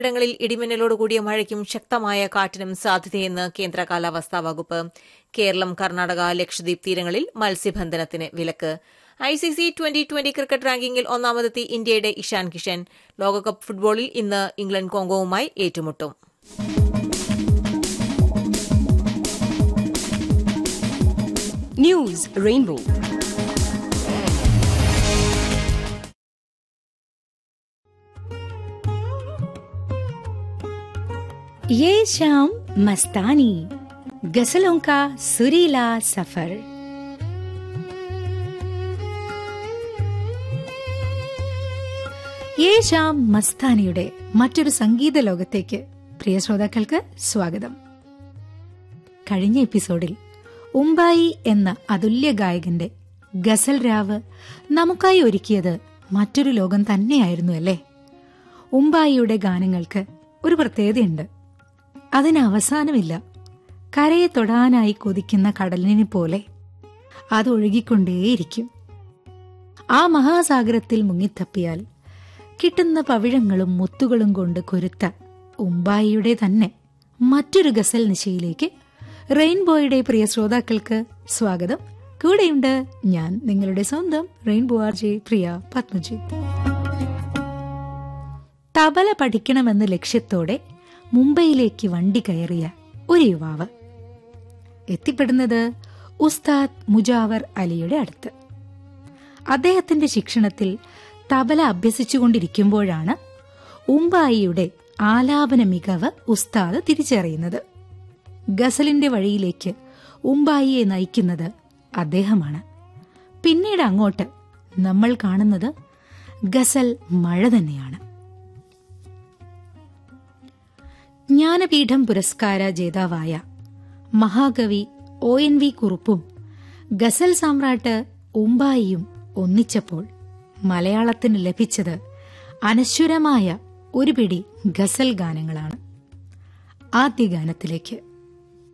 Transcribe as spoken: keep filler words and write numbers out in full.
ഇടങ്ങളിൽ ഇടിമിന്നലോടുകൂടിയ മഴയ്ക്കും ശക്തമായ കാറ്റിനും സാധ്യതയെന്ന് കേന്ദ്ര കാലാവസ്ഥാ വകുപ്പ്. കേരളം, കർണാടക, ലക്ഷദ്വീപ് തീരങ്ങളിൽ മത്സ്യബന്ധനത്തിന് വിലക്ക്. I C C twenty twenty cricket റാങ്കിങ്ങിൽ ഒന്നാമതെത്തി ഇന്ത്യയുടെ ഇഷാൻ കിഷൻ. ലോകകപ്പ് ഫുട്ബോളിൽ ഇന്ന് ഇംഗ്ലണ്ട് കോങ്കോവുമായി ഏറ്റുമുട്ടും. News rainbow. ये शाम मस्तानी, गजलों का सुरीला सफर. ये शाം മസ്താനിയുടെ മറ്റൊരു സംഗീത ലോകത്തേക്ക് പ്രിയ ശ്രോതാക്കൾക്ക് സ്വാഗതം. കഴിഞ്ഞ എപ്പിസോഡിൽ ഉമ്പായി എന്ന അതുല്യ ഗായകന്റെ ഗസൽ രാവ് നമുക്കായി ഒരുക്കിയത് മറ്റൊരു ലോകം തന്നെയായിരുന്നു അല്ലേ? ഉമ്പായിയുടെ ഗാനങ്ങൾക്ക് ഒരു പ്രത്യേകതയുണ്ട്. അതിന് അവസാനമില്ല. കരയെ തൊടാനായി കൊതിക്കുന്ന കടലിനെ പോലെ അതൊഴുകിക്കൊണ്ടേയിരിക്കും. ആ മഹാസാഗരത്തിൽ മുങ്ങിത്തപ്പിയാൽ കിട്ടുന്ന പവിഴങ്ങളും മുത്തുകളും കൊണ്ട് കൊരുത്ത ഉമ്പായിയുടെ തന്നെ മറ്റൊരു ഗസൽ നിശയിലേക്ക് റെയിൻബോയുടെ പ്രിയ ശ്രോതാക്കൾക്ക് സ്വാഗതം. കൂടെയുണ്ട് ഞാൻ, നിങ്ങളുടെ സ്വന്തം റെയിൻബോ ആർ ജെ പ്രിയ പത്മജിത്ത്. തബല പഠിക്കണമെന്ന ലക്ഷ്യത്തോടെ മുംബൈയിലേക്ക് വണ്ടി കയറിയ ഒരു യുവാവ് എത്തിപ്പെടുന്നത് ഉസ്താദ് മുജാവർ അലിയുടെ അടുത്ത്. അദ്ദേഹത്തിന്റെ ശിക്ഷണത്തിൽ തബല അഭ്യസിച്ചുകൊണ്ടിരിക്കുമ്പോഴാണ് ഉമ്പായിയുടെ ആലാപന മികവ് ഉസ്താദ് തിരിച്ചറിയുന്നത്. ഗസലിന്റെ വഴിയിലേക്ക് ഉമ്പായിയെ നയിക്കുന്നത് അദ്ദേഹമാണ്. പിന്നീട് അങ്ങോട്ട് നമ്മൾ കാണുന്നത് ഗസൽ മഴ തന്നെയാണ്. ജ്ഞാനപീഠം പുരസ്കാര ജേതാവായ മഹാകവി ഒ എൻ വി കുറുപ്പും ഗസൽ സാമ്രാട്ട് ഉമ്പായിയും ഒന്നിച്ചപ്പോൾ മലയാളത്തിന് ലഭിച്ചത് അനശ്വരമായ ഒരു പിടി ഗസൽ ഗാനങ്ങളാണ്. ആദ്യ ഗാനത്തിലേക്ക്.